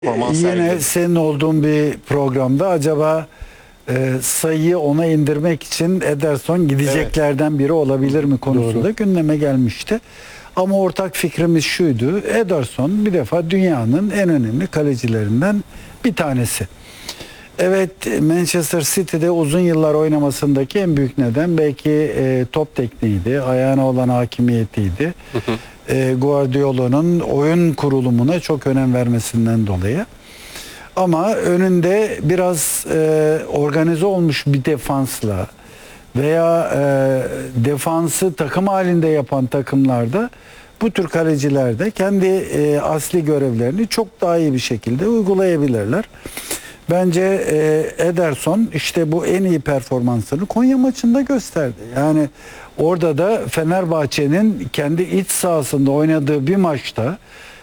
performans Yine sergiledi. senin olduğun bir programda acaba sayıyı ona indirmek için Ederson gideceklerden biri olabilir mi konusu da gündeme gelmişti. Ama ortak fikrimiz şuydu. Ederson bir defa dünyanın en önemli kalecilerinden bir tanesi. Evet, Manchester City'de uzun yıllar oynamasındaki en büyük neden belki top tekniğiydi, ayağına olan hakimiyetiydi. Guardiola'nın oyun kurulumuna çok önem vermesinden dolayı. Ama önünde biraz organize olmuş bir defansla veya defansı takım halinde yapan takımlarda bu tür kaleciler de kendi asli görevlerini çok daha iyi bir şekilde uygulayabilirler. Bence Ederson işte bu en iyi performansını Konya maçında gösterdi. Yani orada da Fenerbahçe'nin kendi iç sahasında oynadığı bir maçta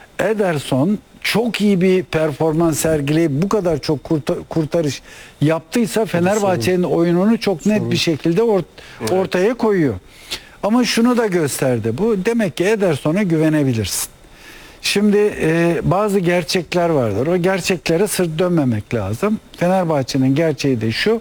Ederson çok iyi bir performans sergileyip bu kadar çok kurtarış yaptıysa Fenerbahçe'nin oyununu çok net bir şekilde ortaya koyuyor. Ama şunu da gösterdi bu. Demek ki Ederson'a güvenebilirsin. Şimdi bazı gerçekler vardır. O gerçeklere sırt dönmemek lazım. Fenerbahçe'nin gerçeği de şu.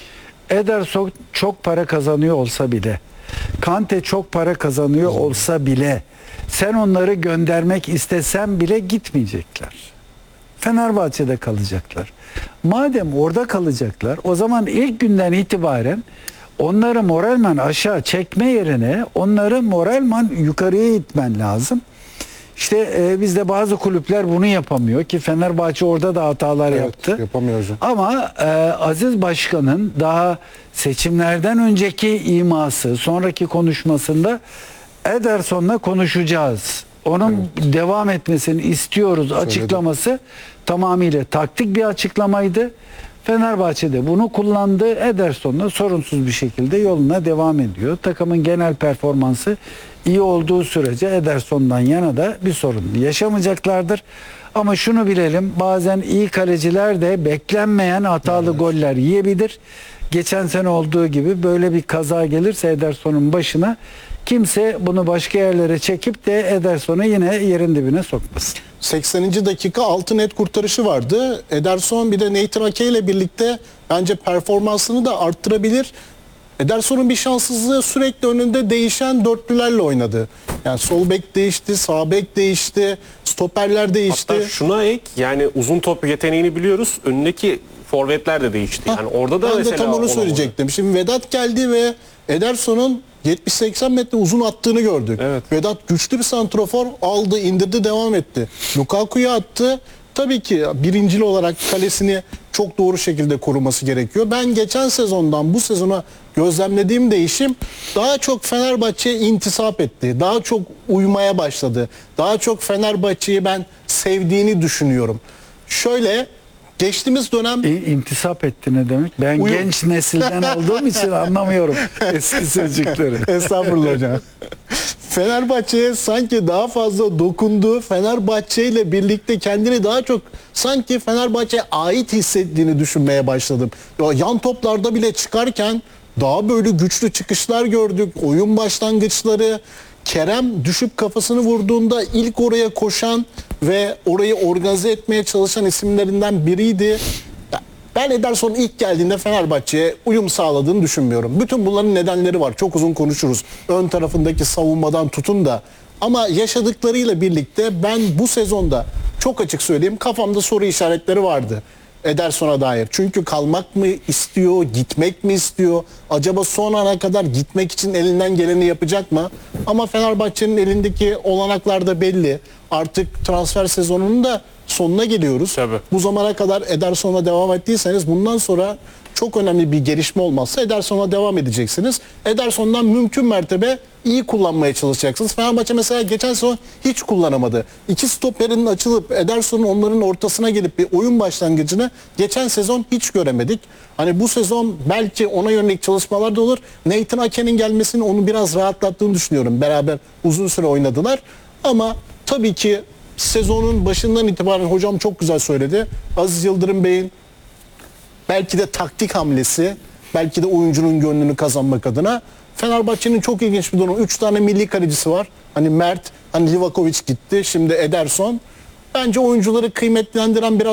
Ederson çok para kazanıyor olsa bile, Kante çok para kazanıyor olsa bile, sen onları göndermek istesen bile gitmeyecekler. Fenerbahçe'de kalacaklar. Madem orada kalacaklar, o zaman ilk günden itibaren onları moralmen aşağı çekme yerine onları moralmen yukarıya itmen lazım. İşte bizde bazı kulüpler bunu yapamıyor ki Fenerbahçe orada da hatalar yaptı. Yapamıyor hocam. Ama Aziz Başkan'ın daha seçimlerden önceki iması, sonraki konuşmasında Ederson'la konuşacağız. Onun devam etmesini istiyoruz açıklaması tamamıyla taktik bir açıklamaydı. Fenerbahçe'de bunu kullandı. Ederson'la sorunsuz bir şekilde yoluna devam ediyor. Takımın genel performansı iyi olduğu sürece Ederson'dan yana da bir sorun yaşamayacaklardır. Ama şunu bilelim, bazen iyi kaleciler de beklenmeyen hatalı goller yiyebilir. Geçen sene olduğu gibi böyle bir kaza gelirse Ederson'un başına, kimse bunu başka yerlere çekip de Ederson'u yine yerin dibine sokmasın. 80. dakika 6 net kurtarışı vardı. Ederson bir de Nathan Ake ile birlikte bence performansını da arttırabilir. Ederson'un bir şanssızlığı sürekli önünde değişen dörtlülerle oynadı. Yani sol bek değişti, sağ bek değişti, stoperler değişti. Hatta şuna ek, yani uzun top yeteneğini biliyoruz. Önündeki forvetler de değişti. Yani orada da ben mesela de tam onu olamadı. söyleyecektim. Şimdi Vedat geldi ve Ederson'un 70-80 metre uzun attığını gördük. Evet. Vedat güçlü bir santrafor, aldı, indirdi, devam etti. Lukaku'ya attı. Tabii ki birincil olarak kalesini çok doğru şekilde koruması gerekiyor. Ben geçen sezondan bu sezona gözlemlediğim değişim, daha çok Fenerbahçe'ye intisap etti. Daha çok uymaya başladı. Daha çok Fenerbahçe'yi ben sevdiğini düşünüyorum. Şöyle, geçtiğimiz dönem... İntisap etti ne demek? Ben genç nesilden olduğum için anlamıyorum eski sözcükleri. Estağfurullah hocam. Fenerbahçe'ye sanki daha fazla dokundu. Fenerbahçe ile birlikte kendini daha çok sanki Fenerbahçe'ye ait hissettiğini düşünmeye başladım. Ya yan toplarda bile çıkarken daha böyle güçlü çıkışlar gördük. Oyun başlangıçları, Kerem düşüp kafasını vurduğunda ilk oraya koşan ve orayı organize etmeye çalışan isimlerinden biriydi. Ben Ederson'un ilk geldiğinde Fenerbahçe'ye uyum sağladığını düşünmüyorum. Bütün bunların nedenleri var. Çok uzun konuşuruz. Ön tarafındaki savunmadan tutun da. Ama yaşadıklarıyla birlikte ben bu sezonda çok açık söyleyeyim, kafamda soru işaretleri vardı Ederson'a dair. Çünkü kalmak mı istiyor, gitmek mi istiyor? Acaba son ana kadar gitmek için elinden geleni yapacak mı? Ama Fenerbahçe'nin elindeki olanaklar da belli. Artık transfer sezonunun da sonuna geliyoruz. Tabii. Bu zamana kadar Ederson'a devam ettiyseniz bundan sonra çok önemli bir gelişme olmazsa Ederson'a devam edeceksiniz. Ederson'dan mümkün mertebe iyi kullanmaya çalışacaksınız. Fenerbahçe mesela geçen sezon hiç kullanamadı. İki stoperinin açılıp Ederson'un onların ortasına gelip bir oyun başlangıcını geçen sezon hiç göremedik. Hani bu sezon belki ona yönelik çalışmalar da olur. Nathan Ake'nin gelmesinin onu biraz rahatlattığını düşünüyorum. Beraber uzun süre oynadılar. Ama tabii ki sezonun başından itibaren hocam çok güzel söyledi. Aziz Yıldırım Bey'in belki de taktik hamlesi, belki de oyuncunun gönlünü kazanmak adına. Fenerbahçe'nin çok ilginç bir durum. 3 tane milli kalecisi var. Hani Mert, hani Livakovic gitti, şimdi Ederson. Bence oyuncuları kıymetlendiren biraz